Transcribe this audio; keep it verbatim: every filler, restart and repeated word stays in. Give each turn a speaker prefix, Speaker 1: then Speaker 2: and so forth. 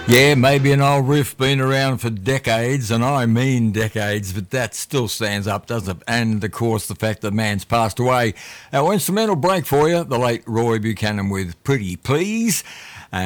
Speaker 1: Yeah, maybe an old riff been around for decades, and I mean decades, but that still stands up, doesn't it? And, of course, the fact that man's passed away. Our instrumental break for you, the late Roy Buchanan with Pretty Please.